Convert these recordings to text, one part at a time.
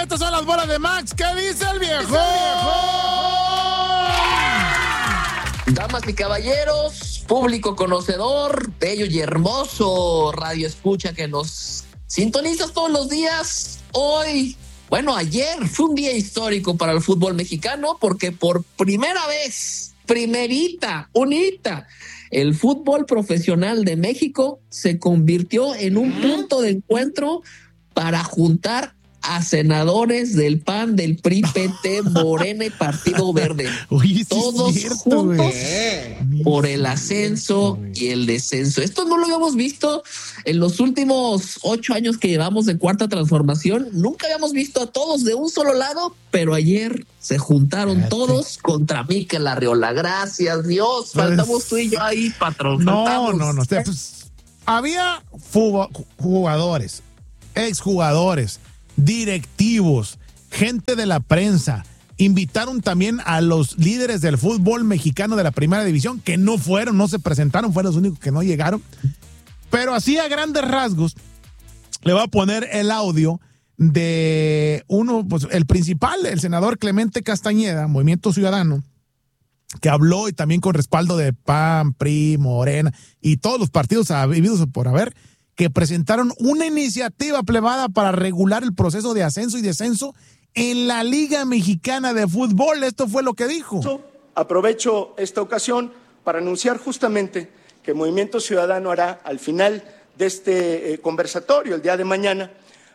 Estas son las bolas de Max. ¿Qué dice el viejo? Damas y caballeros, público conocedor, bello y hermoso radio escucha que nos sintonizas todos los días. Hoy, bueno, ayer fue un día histórico para el fútbol mexicano porque por primera vez, unita, el fútbol profesional de México se convirtió en un punto de encuentro para juntar a senadores del PAN, del PRI, PT, Morena y Partido Verde. Oye, sí, todos cierto, juntos güey. por el ascenso y el descenso. Esto no lo habíamos visto en los últimos 8 años que llevamos de Cuarta Transformación. Nunca habíamos visto a todos de un solo lado, pero ayer se juntaron todos contra Mikel Arriola. Gracias, Dios. Faltamos tú y yo ahí, patrón. No. Pues, había jugadores, exjugadores, directivos, gente de la prensa. Invitaron también a los líderes del fútbol mexicano de la primera división, que no se presentaron, fueron los únicos que no llegaron. Pero así a grandes rasgos, le voy a poner el audio de uno, pues el principal, el senador Clemente Castañeda, Movimiento Ciudadano, que habló y también con respaldo de PAN, PRI, Morena y todos los partidos habidos por haber, que presentaron una iniciativa plebada para regular el proceso de ascenso y descenso en la Liga Mexicana de Fútbol. Esto fue lo que dijo. Aprovecho esta ocasión para anunciar justamente que Movimiento Ciudadano hará al final de este conversatorio, el día de mañana,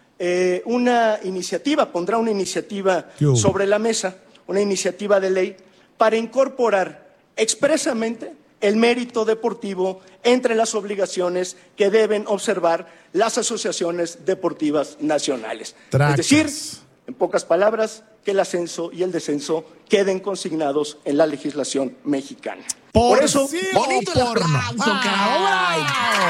pondrá una iniciativa sobre la mesa, una iniciativa de ley para incorporar expresamente el mérito deportivo entre las obligaciones que deben observar las asociaciones deportivas nacionales. Tracas. Es decir, en pocas palabras, que el ascenso y el descenso queden consignados en la legislación mexicana. Por eso, sí bonito el aplauso, caray.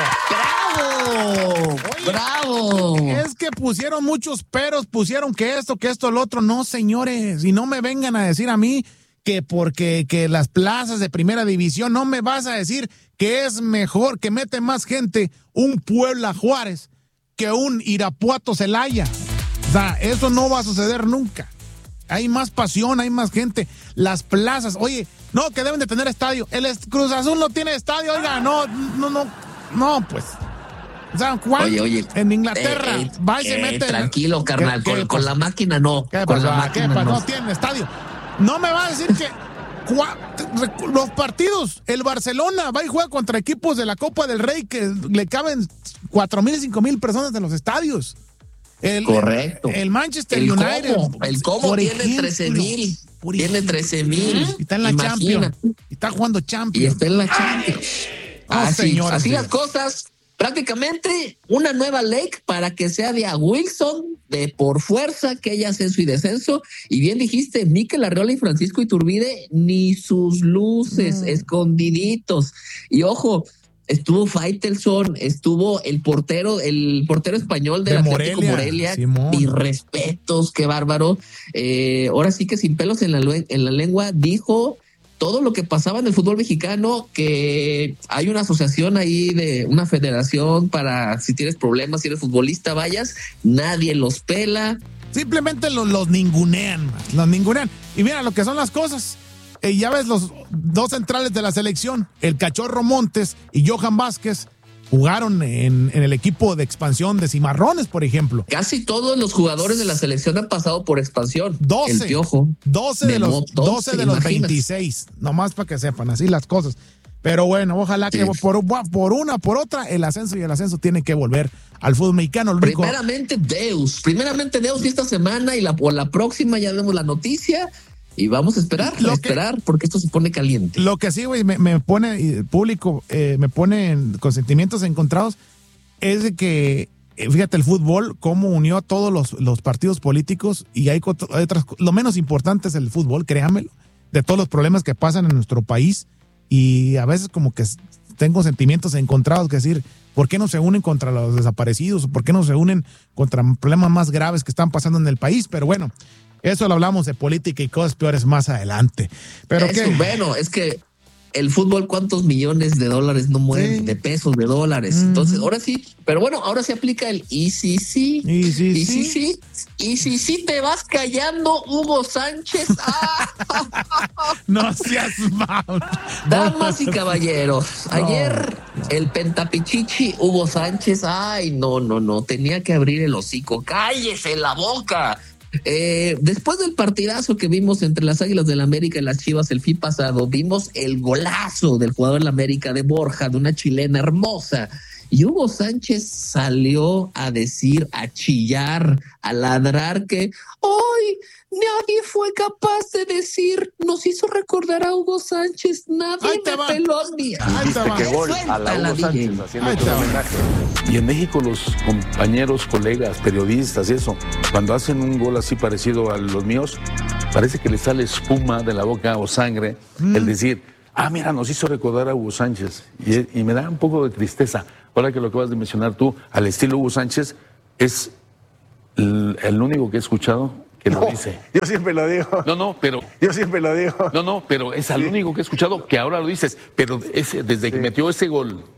¡Bravo! Oye, ¡Bravo! Es que pusieron muchos peros, pusieron que esto, lo otro. No, señores, y no me vengan a decir a mí que porque que las plazas de primera división, no me vas a decir que es mejor, que mete más gente un Puebla Juárez que un Irapuato Celaya. O sea, eso no va a suceder nunca. Hay más pasión, hay más gente. Las plazas, oye, no, que deben de tener estadio. El Cruz Azul no tiene estadio, oiga, no, pues. O sea, ¿cuánto? Oye, en Inglaterra va y se mete. Tranquilo, carnal, con la máquina no. ¿Qué Con la pasa? máquina no. No tienen estadio. No me va a decir que los partidos, el Barcelona va y juega contra equipos de la Copa del Rey que le caben 4,000, 5,000 personas en los estadios. Correcto. El Manchester United. El cómo tiene 13,000. Tiene 13,000. Y está en la Champions. Y está jugando Champions. Y está en la Champions. Así las cosas. Prácticamente una nueva ley para que sea de a Wilson, de por fuerza que haya ascenso y descenso. Y bien dijiste, Mikel Arriola y Francisco Iturbide, ni sus luces, escondiditos. Y ojo, estuvo Faitelson, estuvo el portero español del Atlético Morelia. Y respetos, qué bárbaro. Ahora sí que sin pelos en la lengua dijo todo lo que pasaba en el fútbol mexicano, que hay una asociación ahí de una federación para si tienes problemas, si eres futbolista, vayas, nadie los pela. Simplemente los ningunean. Y mira lo que son las cosas. Ya ves los dos centrales de la selección, el Cachorro Montes y Johan Vázquez, jugaron en el equipo de expansión de Cimarrones, por ejemplo. Casi todos los jugadores de la selección han pasado por expansión. 12. El Piojo. 12 de los 26. Nomás para que sepan, así las cosas. Pero bueno, ojalá que por otra, el ascenso tiene que volver al fútbol mexicano. Primeramente Deus, y esta semana y la próxima ya vemos la noticia. Y vamos a esperar, porque esto se pone caliente. Lo que sí, güey, me pone, el público me pone con sentimientos encontrados, es de que, fíjate, el fútbol, cómo unió a todos los partidos políticos, y hay otras, lo menos importante es el fútbol, créanmelo, de todos los problemas que pasan en nuestro país, y a veces como que tengo sentimientos encontrados, que decir, ¿por qué no se unen contra los desaparecidos? ¿Por qué no se unen contra problemas más graves que están pasando en el país? Pero bueno, eso lo hablamos de política y cosas peores más adelante. Pero es que el fútbol, ¿cuántos millones de dólares no mueven? Sí. De pesos, de dólares. Entonces, ahora sí, pero bueno, ahora se aplica el y si sí. Y si sí te vas callando, Hugo Sánchez. No seas mal. Damas y caballeros, ayer el pentapichichi Hugo Sánchez, no, tenía que abrir el hocico. ¡Cállese la boca! Después del partidazo que vimos entre las Águilas del América y las Chivas el fin pasado, vimos el golazo del jugador de la América de Borja, de una chilena hermosa. Y Hugo Sánchez salió a decir, a chillar, a ladrar que hoy nadie fue capaz de decir, nos hizo recordar a Hugo Sánchez, nadie me peló a mí. Que gol a la Hugo Sánchez haciendo un homenaje. Y en México los compañeros, colegas, periodistas y eso, cuando hacen un gol así parecido a los míos, parece que le sale espuma de la boca o sangre, el decir, mira, nos hizo recordar a Hugo Sánchez. Y me da un poco de tristeza. Ahora que lo acabas de mencionar tú, al estilo Hugo Sánchez, es el único que he escuchado que lo dice. Yo siempre lo digo. Yo siempre lo digo. Pero es el único que he escuchado que ahora lo dices. Pero desde que metió ese gol